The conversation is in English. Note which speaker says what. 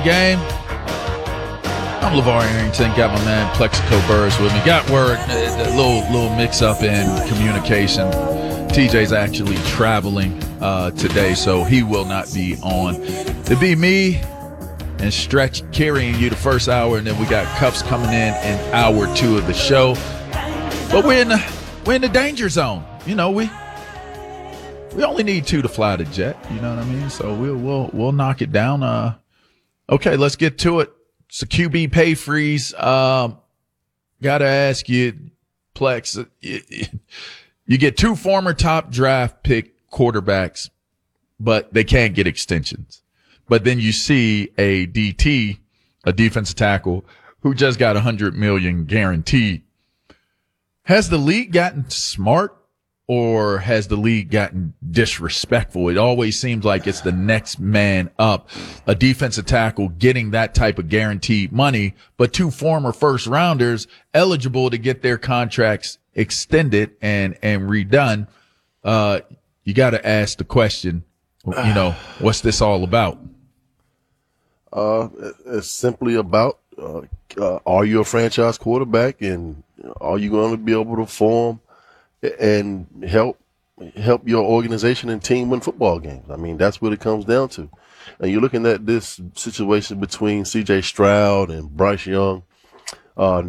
Speaker 1: Game. I'm LeVar Arrington. Got my man Plexico Burris with me. Got word, a little mix-up in communication. TJ's actually traveling today, so he will not be on. It'd be me and Stretch carrying you the first hour, and then we got Cuffs coming in hour 2 of the show. But we're in the danger zone. You know, we only need 2 to fly the jet. You know what I mean? So we'll knock it down. Okay, let's get to it. It's a QB pay freeze. Gotta ask you, Plex, you get 2 former top draft pick quarterbacks, but they can't get extensions. But then you see a DT, a defensive tackle, who just got $100 million guaranteed. Has the league gotten smart, or has the league gotten disrespectful? It always seems like it's the next man up. A defensive tackle getting that type of guaranteed money, but 2 former first rounders eligible to get their contracts extended and redone. You got to ask the question, you know, what's this all about?
Speaker 2: It's simply about, are you a franchise quarterback, and are you going to be able to form and help your organization and team win football games? I mean, that's what it comes down to. And you're looking at this situation between C.J. Stroud and Bryce Young.